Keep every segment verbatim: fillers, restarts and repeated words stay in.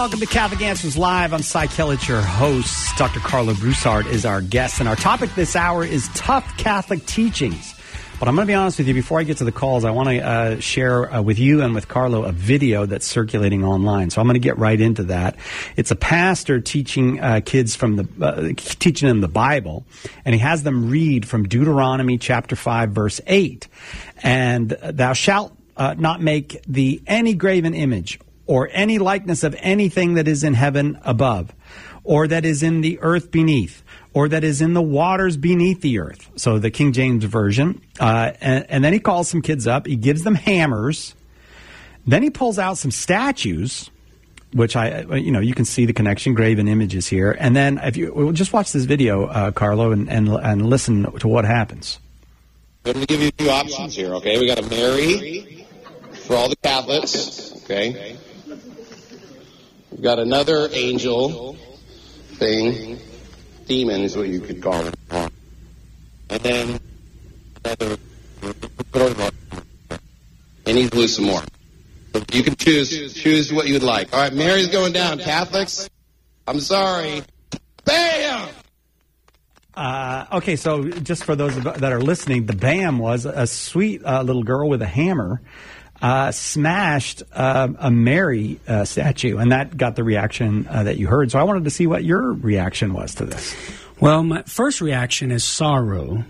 Welcome to Catholic Answers Live. I'm Cy Kellett, your host. Doctor Carlo Broussard is our guest, and our topic this hour is tough Catholic teachings. But I'm going to be honest with you, before I get to the calls, I want to uh, share uh, with you and with Carlo a video that's circulating online. So I'm going to get right into that. It's a pastor teaching uh, kids from the uh, teaching them the Bible, and he has them read from Deuteronomy chapter five, verse eight. And thou shalt uh, not make thee any graven image or any likeness of anything that is in heaven above, or that is in the earth beneath, or that is in the waters beneath the earth. So the King James Version. Uh, and, and then he calls some kids up. He gives them hammers. Then he pulls out some statues, which I, you know, you can see the connection, graven images here. And then if you we'll just watch this video, uh, Carlo, and, and and listen to what happens. I'm going to give you two options here, okay? We got a Mary for all the Catholics, okay? We've got another angel thing. Demon is what you could call it. And then another, and he's blue some more. So you can choose choose what you would like. All right, Mary's going down. Catholics, I'm sorry. Bam! Uh, okay, so just for those that are listening, the bam was a sweet uh, little girl with a hammer uh, smashed uh, a Mary uh, statue, and that got the reaction uh, that you heard. So I wanted to see what your reaction was to this. Well, my first reaction is sorrow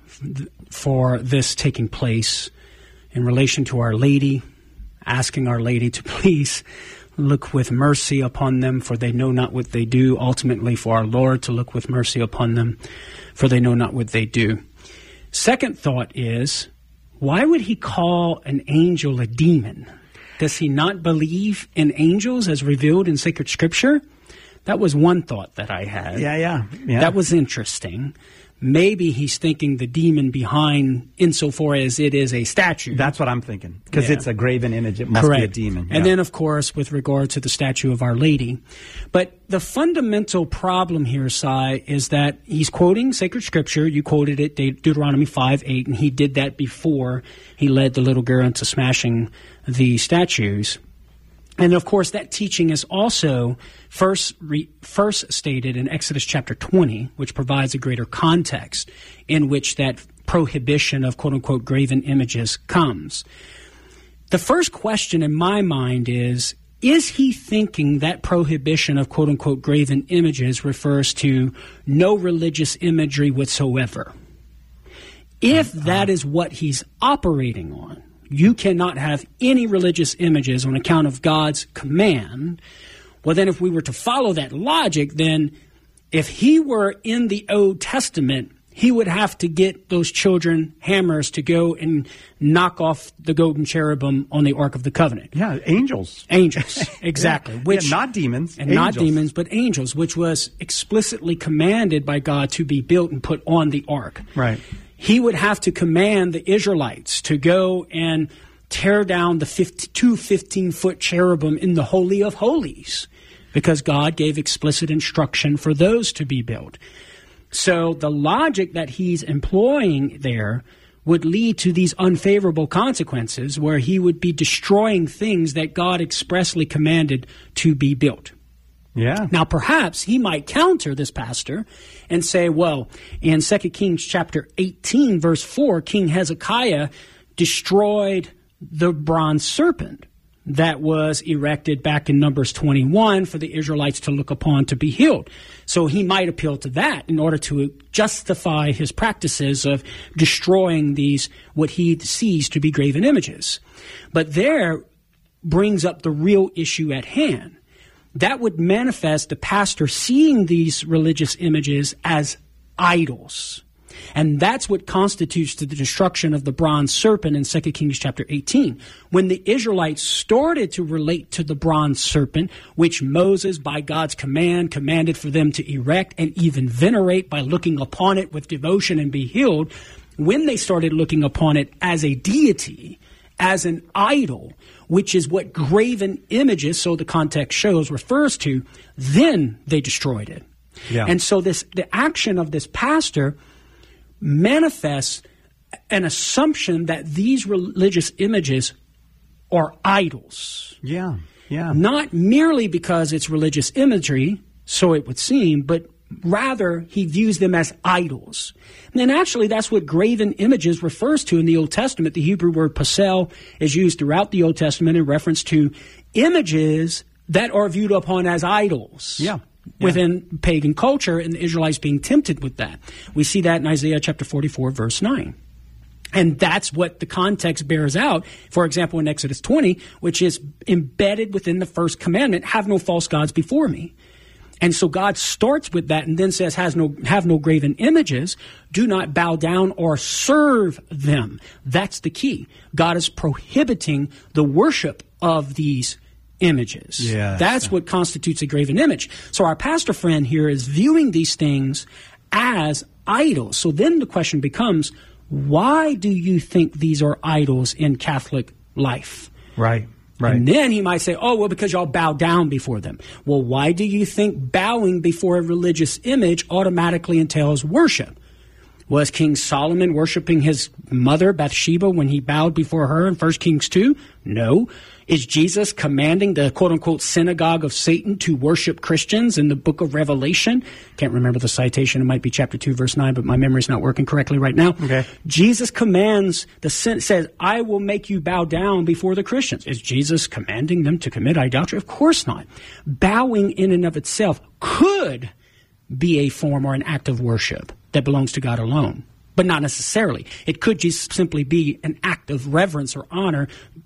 for this taking place in relation to Our Lady, asking Our Lady to please look with mercy upon them, for they know not what they do. Ultimately, for our Lord to look with mercy upon them, for they know not what they do. Second thought is, why would he call an angel a demon? Does he not believe in angels as revealed in sacred scripture? That was one thought that I had. Yeah, yeah, yeah. That was interesting. Maybe he's thinking the demon behind, insofar as it is a statue. That's what I'm thinking, because Yeah. it's a graven image. It must Correct. be a demon. And yeah. then, of course, with regard to the statue of Our Lady. But the fundamental problem here, Cy, is that he's quoting sacred scripture. You quoted it, De- Deuteronomy five eight, and he did that before he led the little girl into smashing the statues. And, of course, that teaching is also first re- first stated in Exodus chapter twenty, which provides a greater context in which that prohibition of quote-unquote graven images comes. The first question in my mind is, is he thinking that prohibition of quote-unquote graven images refers to no religious imagery whatsoever? If that is what he's operating on, you cannot have any religious images on account of God's command. Well, then if we were to follow that logic, then if he were in the Old Testament, he would have to get those children hammers to go and knock off the golden cherubim on the Ark of the Covenant. Yeah, angels. Angels, exactly. Yeah. Which, yeah, not demons. And angels. not demons, but angels, which was explicitly commanded by God to be built and put on the Ark. Right. He would have to command the Israelites to go and tear down the fifty, two fifteen-foot cherubim in the Holy of Holies, because God gave explicit instruction for those to be built. So the logic that he's employing there would lead to these unfavorable consequences where he would be destroying things that God expressly commanded to be built. Yeah. Now, perhaps he might counter this pastor and say, well, in Second Kings chapter eighteen, verse four, King Hezekiah destroyed the bronze serpent that was erected back in Numbers twenty-one for the Israelites to look upon to be healed. So he might appeal to that in order to justify his practices of destroying these, what he sees to be graven images. But there brings up the real issue at hand. That would manifest the pastor seeing these religious images as idols. And that's what constitutes the destruction of the bronze serpent in Second Kings chapter eighteen. When the Israelites started to relate to the bronze serpent, which Moses, by God's command, commanded for them to erect and even venerate by looking upon it with devotion and be healed, when they started looking upon it as a deity, as an idol, which is what graven images, so the context shows, refers to, then they destroyed it. Yeah. And so this the action of this pastor manifests an assumption that these religious images are idols. Yeah. Yeah. Not merely because it's religious imagery, so it would seem, but rather he views them as idols. And actually, that's what graven images refers to in the Old Testament. The Hebrew word pasel is used throughout the Old Testament in reference to images that are viewed upon as idols. Yeah. Yeah. Within pagan culture, and the Israelites being tempted with that. We see that in Isaiah chapter forty-four, verse nine. And that's what the context bears out, for example, in Exodus twenty, which is embedded within the first commandment, have no false gods before me. And so God starts with that and then says, has no, have no graven images, do not bow down or serve them. That's the key. God is prohibiting the worship of these images. Yes. That's what constitutes a graven image. So our pastor friend here is viewing these things as idols. So then the question becomes, why do you think these are idols in Catholic life? Right. Right. And then he might say, oh, well, because y'all bow down before them. Well, why do you think bowing before a religious image automatically entails worship? Was King Solomon worshiping his mother, Bathsheba, when he bowed before her in First Kings two? No. Is Jesus commanding the quote-unquote synagogue of Satan to worship Christians in the book of Revelation? Can't remember the citation. It might be chapter two, verse nine, but my memory's not working correctly right now. Okay. Jesus commands, the says, I will make you bow down before the Christians. Is Jesus commanding them to commit idolatry? Of course not. Bowing in and of itself could be a form or an act of worship that belongs to God alone, but not necessarily. It could just simply be an act of reverence or honor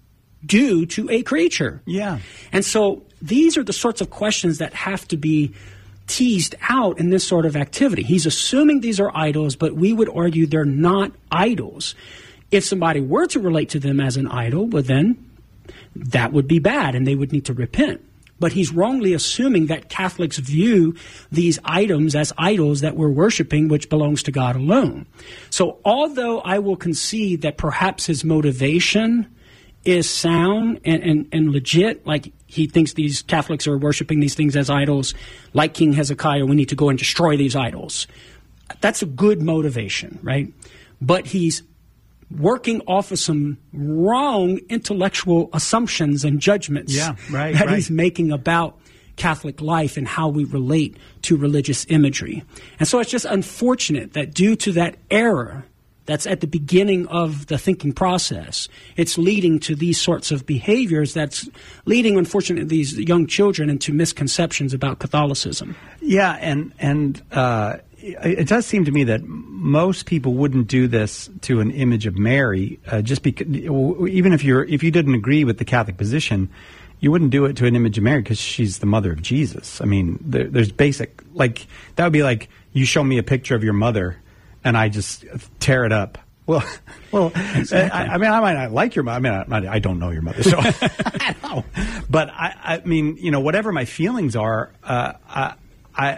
due to a creature. Yeah. And so these are the sorts of questions that have to be teased out in this sort of activity. He's assuming these are idols, but we would argue they're not idols. If somebody were to relate to them as an idol, well then that would be bad and they would need to repent. But he's wrongly assuming that Catholics view these items as idols that we're worshiping, which belongs to God alone. So although I will concede that perhaps his motivation is sound and, and, and legit, like he thinks these Catholics are worshiping these things as idols, like King Hezekiah, we need to go and destroy these idols. That's a good motivation, right? But he's working off of some wrong intellectual assumptions and judgments yeah, right, that right. he's making about Catholic life and how we relate to religious imagery. And so it's just unfortunate that due to that error that's at the beginning of the thinking process, it's leading to these sorts of behaviors that's leading, unfortunately, these young children into misconceptions about Catholicism. Yeah, and, and uh, it does seem to me that most people wouldn't do this to an image of Mary, uh, just because, even if you're if you didn't agree with the Catholic position, you wouldn't do it to an image of Mary because she's the mother of Jesus. I mean, there, there's basic, like, that would be like you show me a picture of your mother and I just tear it up. Well, well, exactly. I, I mean, I might not like your mother. I mean, I, I don't know your mother, so I don't know. But I, I mean, you know, whatever my feelings are, uh, I, I,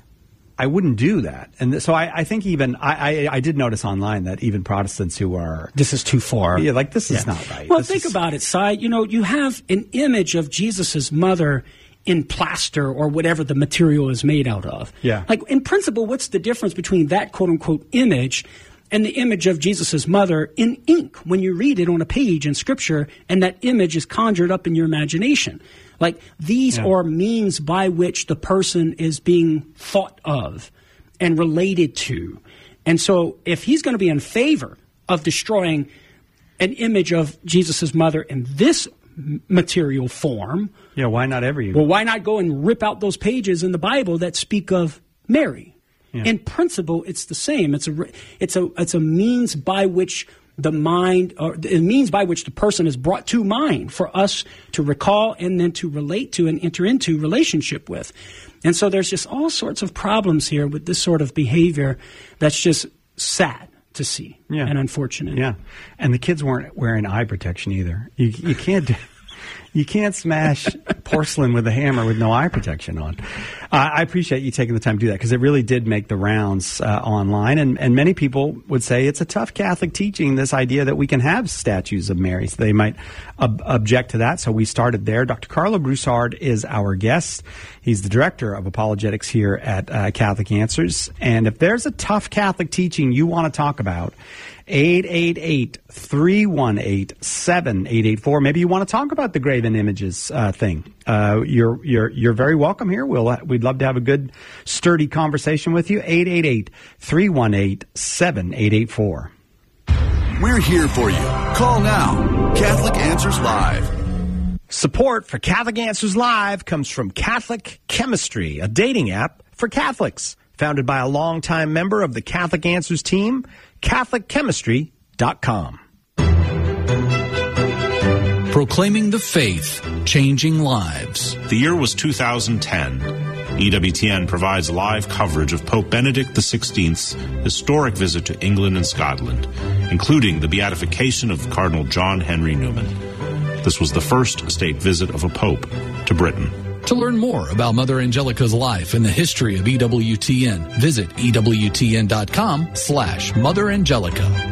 I wouldn't do that. And so I, I think even I, I, I did notice online that even Protestants who are this is too far. Yeah, like this is yeah. not right. Well, this think is, about it, Si. You know, you have an image of Jesus's mother in plaster or whatever the material is made out of. Yeah. Like, in principle, what's the difference between that quote-unquote image and the image of Jesus' mother in ink when you read it on a page in Scripture and that image is conjured up in your imagination? Like, these yeah. are means by which the person is being thought of and related to. And so if he's going to be in favor of destroying an image of Jesus' mother in this material form, yeah, why not every? Well, why not go and rip out those pages in the Bible that speak of Mary? Yeah. In principle, it's the same. It's a it's a it's a means by which the mind, or the means by which the person is brought to mind for us to recall and then to relate to and enter into relationship with. And so there's just all sorts of problems here with this sort of behavior that's just sad to see yeah. and unfortunate. Yeah, and the kids weren't wearing eye protection either. You you can't do, you can't smash porcelain with a hammer with no eye protection on. Uh, I appreciate you taking the time to do that because it really did make the rounds uh, online, and, and many people would say it's a tough Catholic teaching, this idea that we can have statues of Mary. So they might ob- object to that, so we started there. Doctor Carlo Broussard is our guest. He's the director of apologetics here at uh, Catholic Answers, and if there's a tough Catholic teaching you want to talk about, eight eight eight, three one eight, seven eight eight four. Maybe you want to talk about the graven images uh, thing. Uh, you're you're you're very welcome here. We'll we'd love to have a good, sturdy conversation with you. eight eight eight, three one eight, seven eight eight four. We're here for you. Call now. Catholic Answers Live. Support for Catholic Answers Live comes from Catholic Chemistry, a dating app for Catholics. Founded by a longtime member of the Catholic Answers team, Catholic Chemistry dot com. Proclaiming the faith, changing lives. The year was two thousand ten. E W T N provides live coverage of Pope Benedict the sixteenth's historic visit to England and Scotland, including the beatification of Cardinal John Henry Newman. This was the first state visit of a pope to Britain. To learn more about Mother Angelica's life and the history of E W T N, visit E W T N dot com slash Mother Angelica.